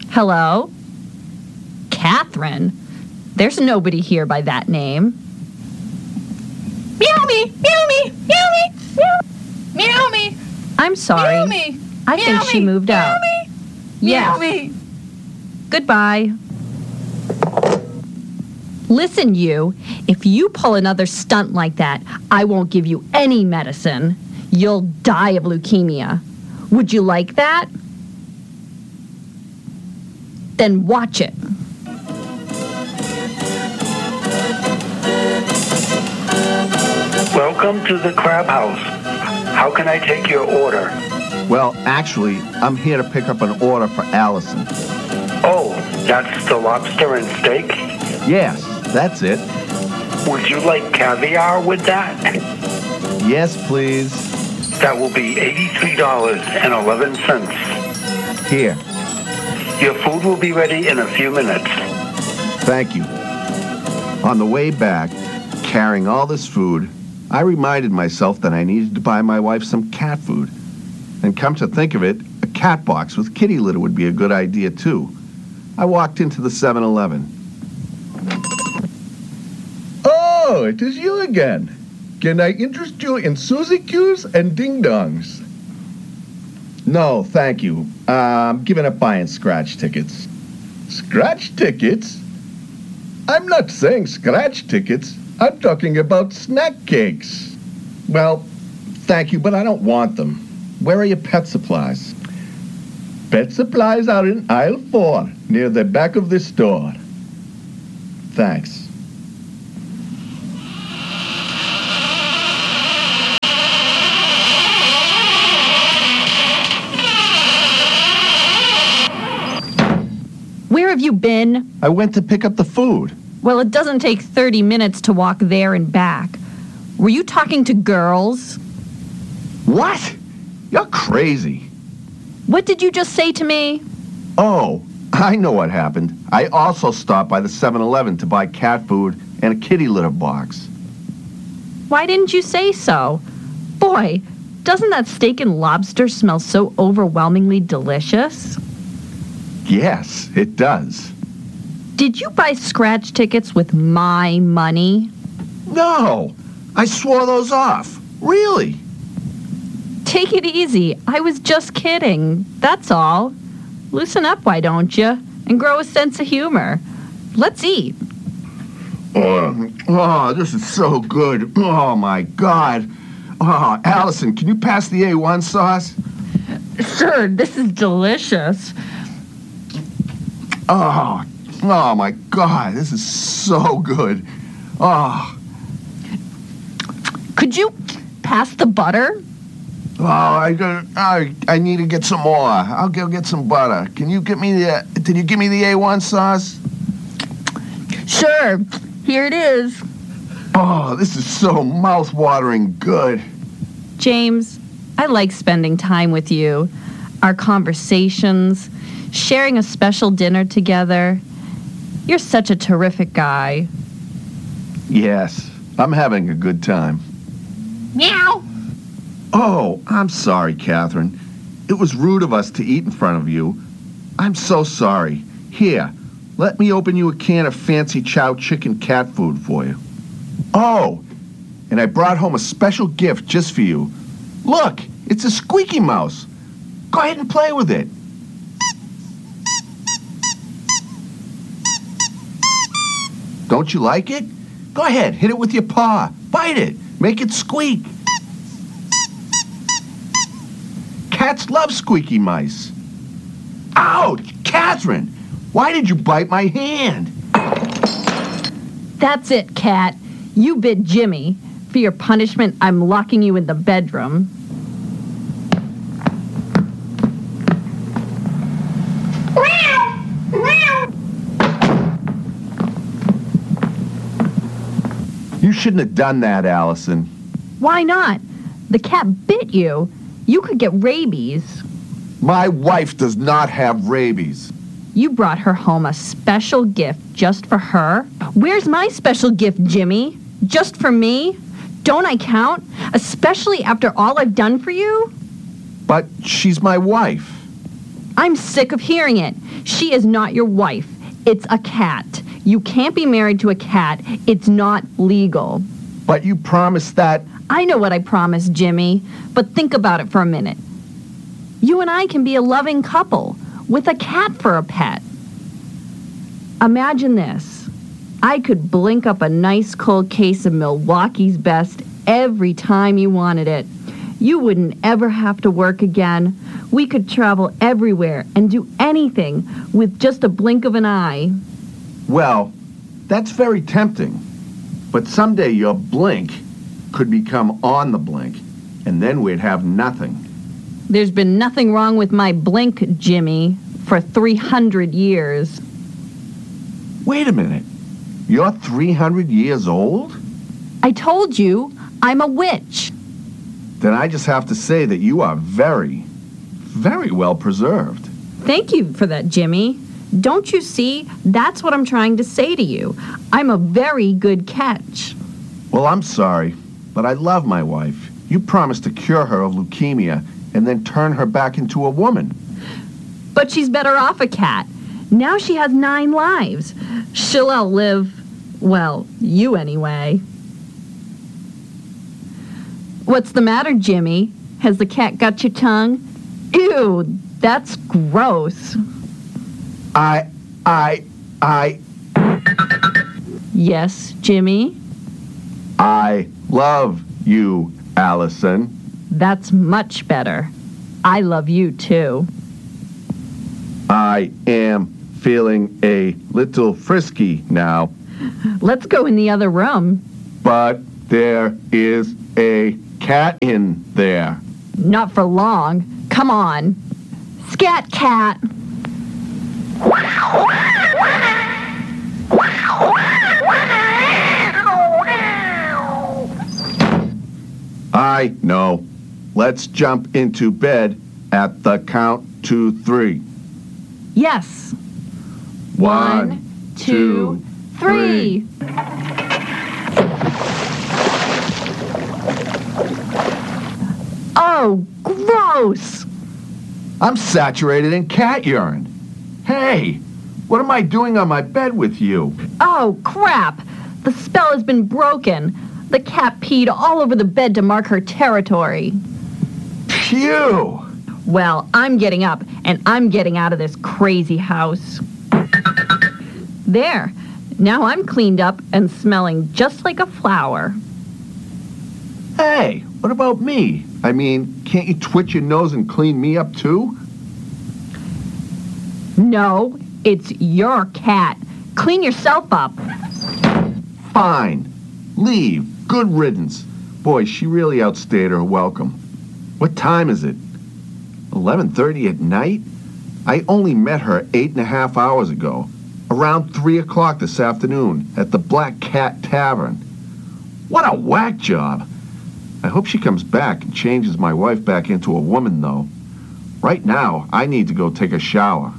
Hello? Catherine? There's nobody here by that name. Meow me! Meow me! Meow me! Meow, meow me! I'm sorry. Meow me! I think she moved out. Meow me! Yes. Meow me! Goodbye. Listen, you. If you pull another stunt like that, I won't give you any medicine. You'll die of leukemia. Would you like that? Then watch it. Welcome to the Crab House. How can I take your order? Well, actually, I'm here to pick up an order for Allison. Oh, that's the lobster and steak? Yes, that's it. Would you like caviar with that? Yes, please. That will be $83.11. Here. Your food will be ready in a few minutes. Thank you. On the way back, carrying all this food, I reminded myself that I needed to buy my wife some cat food. And come to think of it, a cat box with kitty litter would be a good idea, too. I walked into the 7-Eleven. Oh, it is you again. Can I interest you in Suzy Q's and Ding Dongs? No, thank you. I'm giving up buying scratch tickets. Scratch tickets? I'm not saying scratch tickets. I'm talking about snack cakes. Well, thank you, but I don't want them. Where are your pet supplies? Pet supplies are in aisle 4, near the back of the store. Thanks. Where have you been? I went to pick up the food. Well, it doesn't take 30 minutes to walk there and back. Were you talking to girls? What? You're crazy. What did you just say to me? Oh, I know what happened. I also stopped by the 7-Eleven to buy cat food and a kitty litter box. Why didn't you say so? Boy, doesn't that steak and lobster smell so overwhelmingly delicious? Yes, it does. Did you buy scratch tickets with my money? No, I swore those off. Really? Take it easy. I was just kidding. That's all. Loosen up, why don't you? And grow a sense of humor. Let's eat. Oh, this is so good. Oh, my God. Oh, Allison, can you pass the A1 sauce? Sure, this is delicious. Oh, my God, this is so good. Oh. Could you pass the butter? Oh, I need to get some more. I'll go get some butter. Can you get me did you give me the A1 sauce? Sure, here it is. Oh, this is so mouth-watering good. James, I like spending time with you. Our conversations, sharing a special dinner together. You're such a terrific guy. Yes, I'm having a good time. Meow! Oh, I'm sorry, Catherine. It was rude of us to eat in front of you. I'm so sorry. Here, let me open you a can of fancy chow chicken cat food for you. Oh, and I brought home a special gift just for you. Look, it's a squeaky mouse. Go ahead and play with it. Don't you like it? Go ahead, hit it with your paw. Bite it. Make it squeak. Cats love squeaky mice. Ouch! Catherine! Why did you bite my hand? That's it, Cat. You bit Jimmy. For your punishment, I'm locking you in the bedroom. You shouldn't have done that, Allison. Why not? The cat bit you. You could get rabies. My wife does not have rabies. You brought her home a special gift just for her. Where's my special gift, Jimmy? Just for me? Don't I count? Especially after all I've done for you? But she's my wife. I'm sick of hearing it. She is not your wife. It's a cat. You can't be married to a cat. It's not legal. But you promised that. I know what I promised, Jimmy, but think about it for a minute. You and I can be a loving couple with a cat for a pet. Imagine this. I could blink up a nice cold case of Milwaukee's Best every time you wanted it. You wouldn't ever have to work again. We could travel everywhere and do anything with just a blink of an eye. Well, that's very tempting. But someday your blink could become on the blink, and then we'd have nothing. There's been nothing wrong with my blink, Jimmy, for 300 years. Wait a minute. You're 300 years old? I told you, I'm a witch. Then I just have to say that you are very, very well preserved. Thank you for that, Jimmy. Don't you see? That's what I'm trying to say to you. I'm a very good catch. Well, I'm sorry, but I love my wife. You promised to cure her of leukemia and then turn her back into a woman. But she's better off a cat. Now she has 9 lives. She'll outlive, well, you anyway. What's the matter, Jimmy? Has the cat got your tongue? Ew, that's gross. Yes, Jimmy? I love you, Allison. That's much better. I love you, too. I am feeling a little frisky now, Let's go in the other room. but there is a cat in there. Not for long. Come on. Scat cat. I know. Let's jump into bed at the count to 3. Yes. 1, 2, 3. Oh, gross. I'm saturated in cat urine. Hey, what am I doing on my bed with you? Oh, crap. The spell has been broken. The cat peed all over the bed to mark her territory. Phew! Well, I'm getting up, and I'm getting out of this crazy house. There. Now I'm cleaned up and smelling just like a flower. Hey, what about me? I mean, can't you twitch your nose and clean me up too? No, it's your cat. Clean yourself up. Fine. Leave. Good riddance. Boy, she really outstayed her welcome. What time is it? 11:30 at night? I only met her 8.5 hours ago. Around 3 o'clock this afternoon at the Black Cat Tavern. What a whack job. I hope she comes back and changes my wife back into a woman, though. Right now, I need to go take a shower.